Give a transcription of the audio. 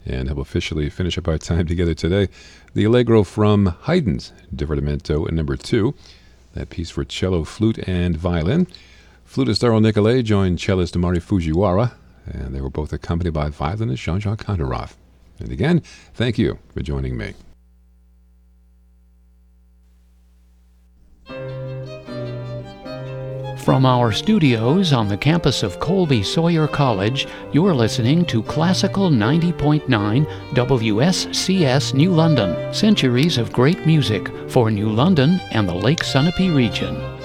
and help officially finish up our time together today. The Allegro from Haydn's Divertimento number 2. That piece for cello, flute, and violin. Flutist Darryl Nicolay joined cellist Mari Fujiwara, and they were both accompanied by violinist Jean-Jacques Kondorov. And again, thank you for joining me. From our studios on the campus of Colby Sawyer College, you're listening to Classical 90.9 WSCS New London. Centuries of great music for New London and the Lake Sunapee region.